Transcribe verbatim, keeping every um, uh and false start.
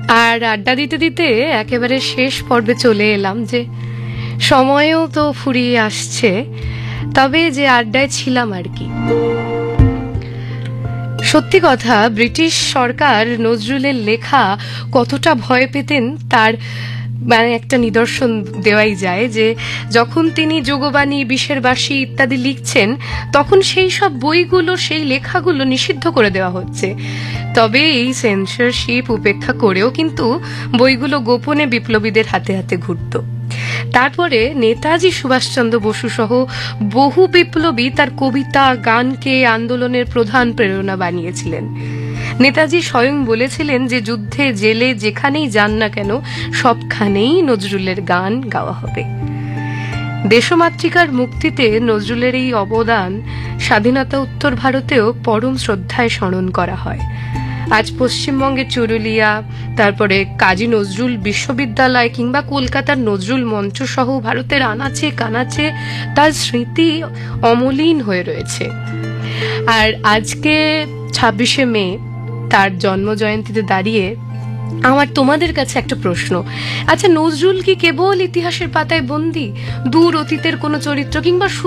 আর আড্ডা দিতে দিতে একেবারে শেষ পর্বে চলে এলাম, যে সময়ও তো ফুরিয়ে আসছে, তবে যে আড্ডায় ছিলাম আর কি। সত্যি কথা, ব্রিটিশ সরকার নজরুলের লেখা কতটা ভয় পেতেন তার মানে একটা নিদর্শন দেওয়াই যায়, যে যখন তিনি যোগবাণী, বিষের বাসী ইত্যাদি লিখছেন, তখন সেই সব বইগুলো, সেই লেখাগুলো নিষিদ্ধ করে দেওয়া হচ্ছে। তবে এই সেন্সরশিপ উপেক্ষা করেও কিন্তু বইগুলো গোপনে বিপ্লবীদের হাতে হাতে ঘুরত। তারপরে নেতাজি সুভাষচন্দ্র বসু সহ বহু বিপ্লবী তার কবিতা, গানকে আন্দোলনের প্রধান প্রেরণা বানিয়েছিলেন। নেতাজি স্বয়ং বলেছিলেন যে যুদ্ধে, জেলে, যেখানেই যান না কেন, সবখানেই নজরুলের গান গাওয়া হবে। দেশমাতৃকার মুক্তিতে নজরুলের এই অবদান স্বাধীনতা উত্তর ভারতেও পরম শ্রদ্ধায় স্মরণ করা হয়। আজ পশ্চিমবঙ্গের চুরুলিয়া, তারপরে কাজী নজরুল বিশ্ববিদ্যালয় কিংবা কলকাতার নজরুল মঞ্চ সহ ভারতের আনাচে কানাচে তার স্মৃতি অমলিন হয়ে রয়েছে। আর আজকে ছাব্বিশে মে, তার জন্ম জয়ন্তীতে দাঁড়িয়ে আমার তোমাদের কাছে একটা প্রশ্ন। আচ্ছা, নজরুল কি কেবল ইতিহাসের পাতায় বন্দী, দূর অতীতের কোনো চরিত্র, কিংবা